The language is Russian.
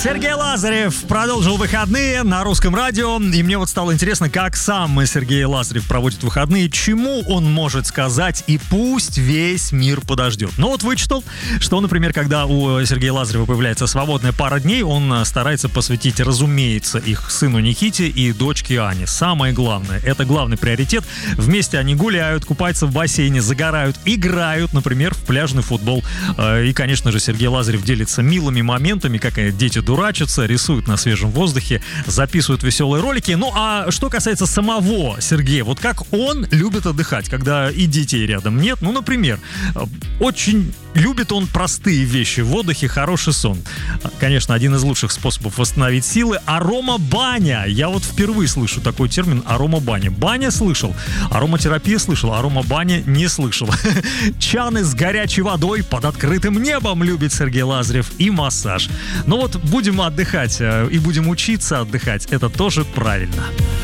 Сергей Лазарев продолжил выходные на Русском радио, и мне вот стало интересно, как сам Сергей Лазарев проводит выходные, чему он может сказать, и пусть весь мир подождет. Ну вот вычитал, что, например, когда у Сергея Лазарева появляется свободная пара дней, он старается посвятить, разумеется, их сыну Никите и дочке Ане. Самое главное, это главный приоритет. Вместе они гуляют, купаются в бассейне, загорают, играют, например, в пляжный футбол. И, конечно же, Сергей Лазарев делится милыми моментами, как дети дурачатся, рисуют на свежем воздухе, записывают веселые ролики. Ну, а что касается самого Сергея, вот как он любит отдыхать, когда и детей рядом нет. Ну, например, очень любит он простые вещи в отдыхе, хороший сон. Конечно, один из лучших способов восстановить силы — аромабаня. Я вот впервые слышу такой термин — аромабаня. Баня слышал, ароматерапия слышал, аромабаня не слышал. Чаны с горячей водой под открытым небом любит Сергей Лазарев, и массаж. Но вот будем отдыхать и будем учиться отдыхать, это тоже правильно.